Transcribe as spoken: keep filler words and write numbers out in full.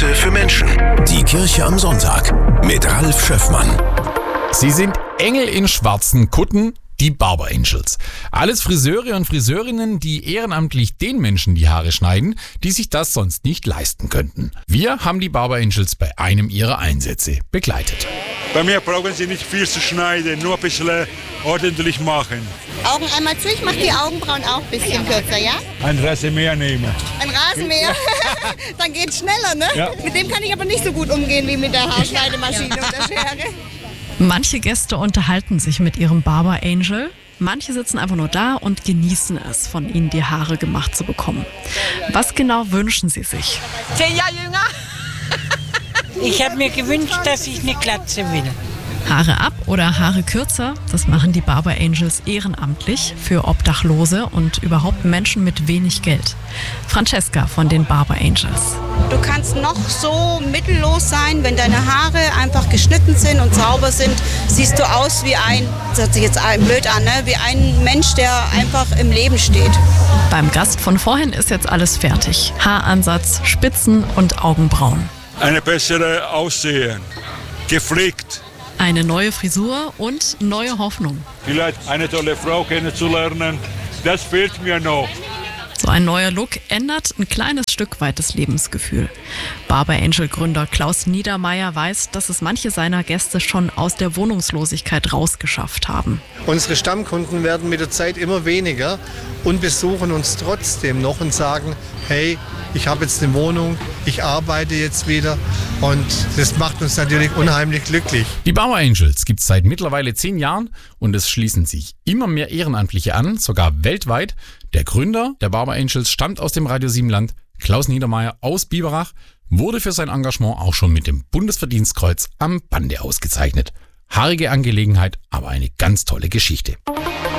Worte für Menschen. Die Kirche am Sonntag mit Ralf Schöffmann. Sie sind Engel in schwarzen Kutten, die Barber Angels. Alles Friseure und Friseurinnen, die ehrenamtlich den Menschen die Haare schneiden, die sich das sonst nicht leisten könnten. Wir haben die Barber Angels bei einem ihrer Einsätze begleitet. Bei mir brauchen Sie nicht viel zu schneiden, nur ein bisschen ordentlich machen. Augen einmal zu, ich mache die Augenbrauen auch ein bisschen kürzer, ja? Ein Rasenmäher nehmen. Ein Rasenmäher? Dann geht's schneller, ne? Ja. Mit dem kann ich aber nicht so gut umgehen wie mit der Haarschneidemaschine und der Schere. Manche Gäste unterhalten sich mit ihrem Barber Angel. Manche sitzen einfach nur da und genießen es, von ihnen die Haare gemacht zu bekommen. Was genau wünschen sie sich? Zehn Jahre jünger. Ich habe mir gewünscht, dass ich eine Glatze will. Haare ab oder Haare kürzer, das machen die Barber Angels ehrenamtlich für Obdachlose und überhaupt Menschen mit wenig Geld. Francesca von den Barber Angels. Du kannst noch so mittellos sein, wenn deine Haare einfach geschnitten sind und sauber sind, siehst du aus wie ein, das hört sich jetzt blöd an, ne? wie ein Mensch, der einfach im Leben steht. Beim Gast von vorhin ist jetzt alles fertig. Haaransatz, Spitzen und Augenbrauen. Eine bessere Aussehen, gepflegt. Eine neue Frisur und neue Hoffnung. Vielleicht eine tolle Frau kennenzulernen, das fehlt mir noch. So ein neuer Look ändert ein kleines Stück weit das Lebensgefühl. Barber Angel Gründer Klaus Niedermeyer weiß, dass es manche seiner Gäste schon aus der Wohnungslosigkeit rausgeschafft haben. Unsere Stammkunden werden mit der Zeit immer weniger und besuchen uns trotzdem noch und sagen, hey, ich habe jetzt eine Wohnung, ich arbeite jetzt wieder und das macht uns natürlich unheimlich glücklich. Die Barber Angels gibt es seit mittlerweile zehn Jahren und es schließen sich immer mehr Ehrenamtliche an, sogar weltweit. Der Gründer der Barber Angels stammt aus dem Radio Siebenland, Klaus Niedermeyer aus Biberach, wurde für sein Engagement auch schon mit dem Bundesverdienstkreuz am Bande ausgezeichnet. Haarige Angelegenheit, aber eine ganz tolle Geschichte.